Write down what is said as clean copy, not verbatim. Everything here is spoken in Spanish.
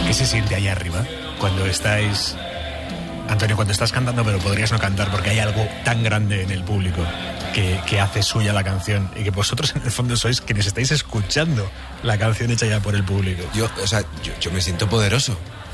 ¿Qué se siente ahí arriba cuando estáis... Antonio, cuando estás cantando, pero podrías no cantar porque hay algo tan grande en el público que hace suya la canción y que vosotros en el fondo sois quienes estáis escuchando la canción hecha ya por el público? Yo me siento poderoso.